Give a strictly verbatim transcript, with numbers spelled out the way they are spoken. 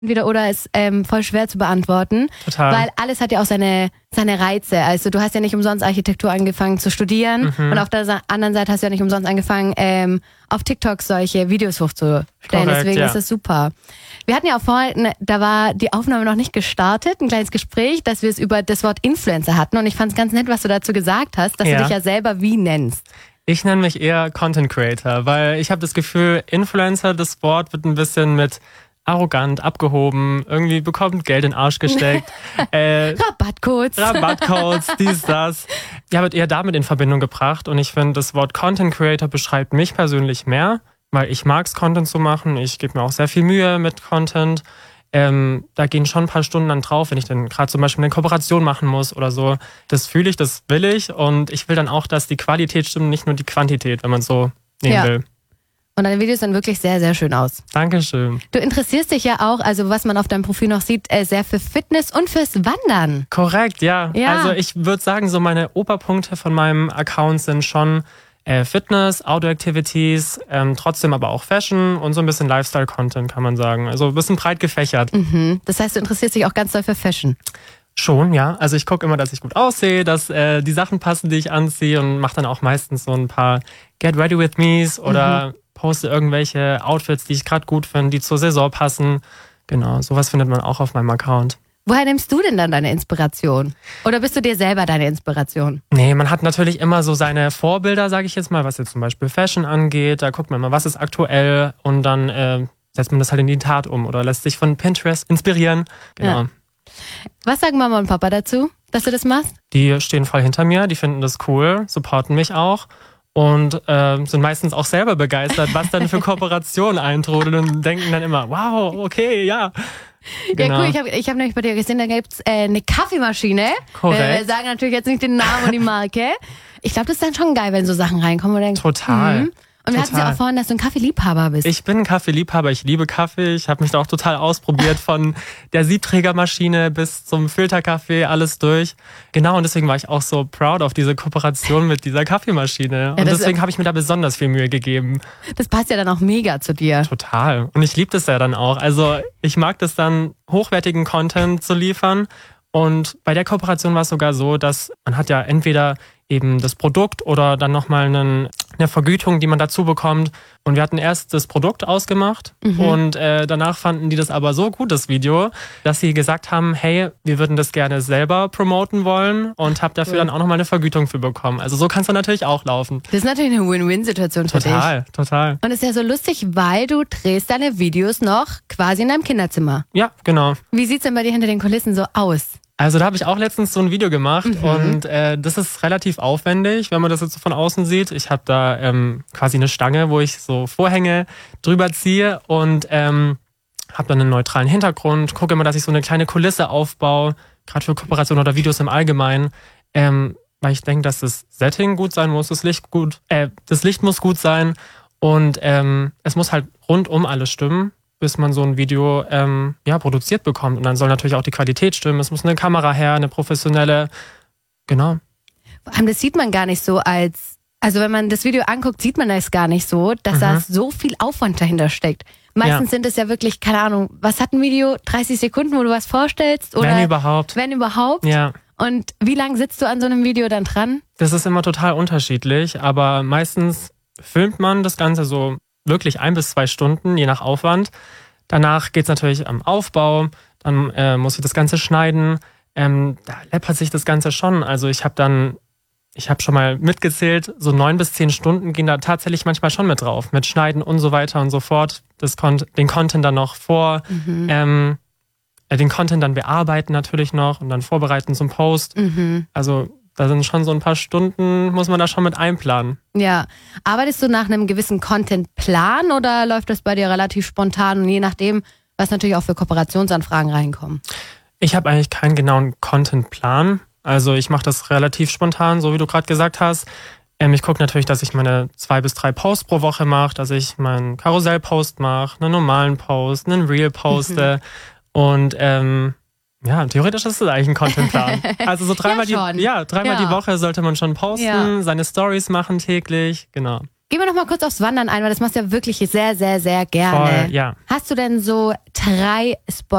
Entweder oder ist ähm, voll schwer zu beantworten. Total. Weil alles hat ja auch seine, seine Reize. Also du hast ja nicht umsonst Architektur angefangen zu studieren mhm. und auf der anderen Seite hast du ja nicht umsonst angefangen, ähm, auf TikTok solche Videos hochzustellen. Korrekt, Deswegen ja. ist das super. Wir hatten ja auch vorhin, da war die Aufnahme noch nicht gestartet, ein kleines Gespräch, dass wir es über das Wort Influencer hatten und ich fand es ganz nett, was du dazu gesagt hast, dass ja. du dich ja selber wie nennst. Ich nenne mich eher Content Creator, weil ich habe das Gefühl, Influencer, das Wort wird ein bisschen mit arrogant, abgehoben, irgendwie bekommt Geld in den Arsch gesteckt. äh, Rabattcodes. Rabattcodes, dies, das. Ja, wird eher damit in Verbindung gebracht und ich finde, das Wort Content Creator beschreibt mich persönlich mehr, weil ich mag es, Content zu machen. Ich gebe mir auch sehr viel Mühe mit Content. Ähm, da gehen schon ein paar Stunden dann drauf, wenn ich dann gerade zum Beispiel eine Kooperation machen muss oder so. Das fühle ich, das will ich und ich will dann auch, dass die Qualität stimmt, nicht nur die Quantität, wenn man es so nehmen ja. will. Und deine Videos sehen wirklich sehr, sehr schön aus. Dankeschön. Du interessierst dich ja auch, also was man auf deinem Profil noch sieht, sehr für Fitness und fürs Wandern. Korrekt, ja. ja. Also ich würde sagen, so meine Oberpunkte von meinem Account sind schon äh, Fitness, Outdoor-Activities, ähm, trotzdem aber auch Fashion und so ein bisschen Lifestyle-Content, kann man sagen. Also ein bisschen breit gefächert. Mhm. Das heißt, du interessierst dich auch ganz doll für Fashion. Schon, ja. Also ich gucke immer, dass ich gut aussehe, dass äh, die Sachen passen, die ich anziehe und mache dann auch meistens so ein paar Get Ready With Me's oder mhm. poste irgendwelche Outfits, die ich gerade gut finde, die zur Saison passen. Genau, sowas findet man auch auf meinem Account. Woher nimmst du denn dann deine Inspiration? Oder bist du dir selber deine Inspiration? Nee, man hat natürlich immer so seine Vorbilder, sage ich jetzt mal, was jetzt zum Beispiel Fashion angeht. Da guckt man mal, was ist aktuell und dann äh, setzt man das halt in die Tat um oder lässt sich von Pinterest inspirieren. Genau. Ja. Was sagen Mama und Papa dazu, dass du das machst? Die stehen voll hinter mir, die finden das cool, supporten mich auch. Und äh, sind meistens auch selber begeistert, was dann für Kooperationen eintrudeln und denken dann immer, wow, okay, ja. Genau. Ja, cool, ich habe ich hab nämlich bei dir gesehen, da gibt es äh, eine Kaffeemaschine. Korrekt. Wir sagen natürlich jetzt nicht den Namen und die Marke. Ich glaube, das ist dann schon geil, wenn so Sachen reinkommen. Und denkst, total. Hm. Und wir hatten ja auch vorhin, dass du ein Kaffeeliebhaber bist. Ich bin ein Kaffeeliebhaber, ich liebe Kaffee. Ich habe mich da auch total ausprobiert, von der Siebträgermaschine bis zum Filterkaffee, alles durch. Genau, und deswegen war ich auch so proud auf diese Kooperation mit dieser Kaffeemaschine. Und ja, deswegen habe ich mir da besonders viel Mühe gegeben. Das passt ja dann auch mega zu dir. Total. Und ich liebe das ja dann auch. Also ich mag das dann, hochwertigen Content zu liefern. Und bei der Kooperation war es sogar so, dass man hat ja entweder eben das Produkt oder dann nochmal einen, eine Vergütung, die man dazu bekommt. Und wir hatten erst das Produkt ausgemacht mhm. und äh, danach fanden die das aber so gut, das Video, dass sie gesagt haben, hey, wir würden das gerne selber promoten wollen und habe dafür cool. dann auch nochmal eine Vergütung für bekommen. Also so kann es dann natürlich auch laufen. Das ist natürlich eine Win-Win-Situation für dich. Total, total. Und es ist ja so lustig, weil du drehst deine Videos noch quasi in deinem Kinderzimmer. Ja, genau. Wie sieht's denn bei dir hinter den Kulissen so aus? Also da habe ich auch letztens so ein Video gemacht mhm. und äh, das ist relativ aufwendig, wenn man das jetzt so von außen sieht. Ich habe da ähm, quasi eine Stange, wo ich so Vorhänge drüber ziehe und ähm, habe dann einen neutralen Hintergrund, gucke immer, dass ich so eine kleine Kulisse aufbaue, gerade für Kooperationen oder Videos im Allgemeinen, ähm, weil ich denke, dass das Setting gut sein muss, das Licht gut, äh, das Licht muss gut sein und ähm, es muss halt rundum alles stimmen, bis man so ein Video ähm, ja, produziert bekommt. Und dann soll natürlich auch die Qualität stimmen. Es muss eine Kamera her, eine professionelle. Genau. Vor allem, das sieht man gar nicht so als... Also wenn man das Video anguckt, sieht man das gar nicht so, dass mhm. da so viel Aufwand dahinter steckt. Meistens ja. sind es ja wirklich, keine Ahnung, was hat ein Video? dreißig Sekunden, wo du was vorstellst? Oder wenn überhaupt. Wenn überhaupt. Ja. Und wie lange sitzt du an so einem Video dann dran? Das ist immer total unterschiedlich, aber meistens filmt man das Ganze so wirklich ein bis zwei Stunden, je nach Aufwand. Danach geht's natürlich am Aufbau, dann äh, muss ich das Ganze schneiden. Ähm, da läppert sich das Ganze schon. Also ich habe dann, ich habe schon mal mitgezählt, so neun bis zehn Stunden gehen da tatsächlich manchmal schon mit drauf. Mit Schneiden und so weiter und so fort. Das Con- den Content dann noch vor, mhm. ähm, äh, den Content dann bearbeiten natürlich noch und dann vorbereiten zum Post. Mhm. Also da sind schon so ein paar Stunden, muss man da schon mit einplanen. Ja. Arbeitest du nach einem gewissen Contentplan oder läuft das bei dir relativ spontan und je nachdem, was natürlich auch für Kooperationsanfragen reinkommen? Ich habe eigentlich keinen genauen Contentplan. Also ich mache das relativ spontan, so wie du gerade gesagt hast. Ähm, ich gucke natürlich, dass ich meine zwei bis drei Posts pro Woche mache, dass ich meinen Karussell-Post mache, einen normalen Post, einen Reel poste mhm. und ähm, ja, theoretisch ist das eigentlich ein Contentplan. Also so dreimal, ja, die, ja, dreimal ja. die Woche sollte man schon posten, ja. seine Stories machen täglich, genau. Gehen wir noch mal kurz aufs Wandern ein, weil das machst du ja wirklich sehr, sehr, sehr gerne. Voll, ja. Hast du denn so drei Spots,